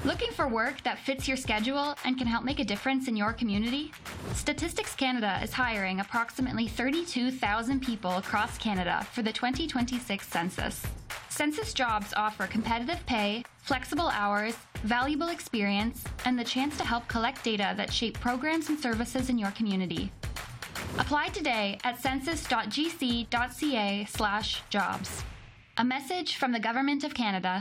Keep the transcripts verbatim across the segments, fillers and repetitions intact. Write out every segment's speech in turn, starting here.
Looking for work that fits your schedule and can help make a difference in your community? Statistics Canada is hiring approximately thirty-two thousand people across Canada for the twenty twenty-six census. Census jobs offer competitive pay, flexible hours, valuable experience, and the chance to help collect data that shape programs and services in your community. Apply today at census.gc.ca slash jobs. A message from the Government of Canada.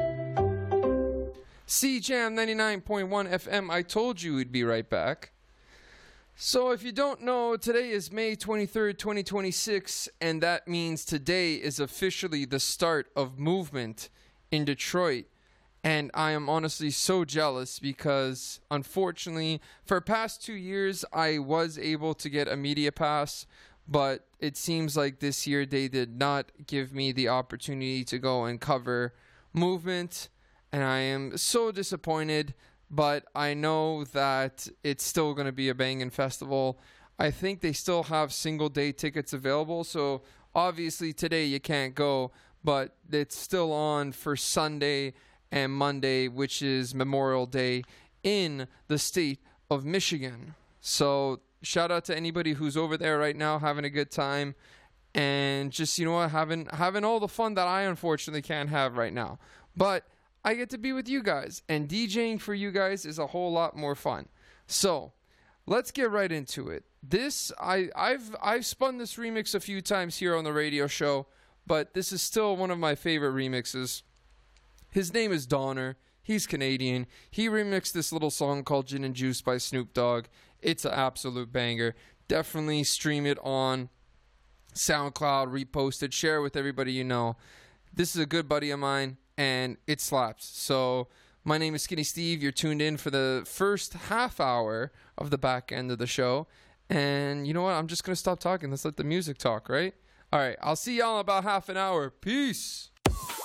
C Jam ninety-nine point one F M, I told you we'd be right back. So if you don't know, today is May twenty-third, twenty twenty-six, and that means today is officially the start of movement in Detroit. And I am honestly so jealous because, unfortunately, for past two years, I was able to get a media pass, but it seems like this year they did not give me the opportunity to go and cover movement. And I am so disappointed, but I know that it's still going to be a banging festival. I think they still have single day tickets available, so obviously today you can't go, but it's still on for Sunday and Monday, which is Memorial Day in the state of Michigan. So shout out to anybody who's over there right now having a good time and just, you know what, having having all the fun that I unfortunately can't have right now. But I get to be with you guys, and DJing for you guys is a whole lot more fun. So let's get right into it. This I, I've I've spun this remix a few times here on the radio show, but this is still one of my favorite remixes. His name is Donner. He's Canadian. He remixed this little song called Gin and Juice by Snoop Dogg. It's an absolute banger. Definitely stream it on SoundCloud, repost it, share it with everybody you know. This is a good buddy of mine, and it slaps. So my name is Skinny Steve. You're tuned in for the first half hour of the back end of the show. And you know what? I'm just going to stop talking. Let's let the music talk, right? All right. I'll see y'all in about half an hour. Peace.